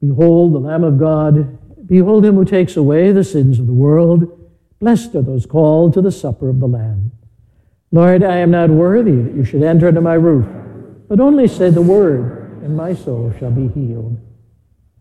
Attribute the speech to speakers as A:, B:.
A: Behold the Lamb of God. Behold him who takes away the sins of the world. Blessed are those called to the supper of the Lamb. Lord, I am not worthy that you should enter into my roof, but only say the word, and my soul shall be healed.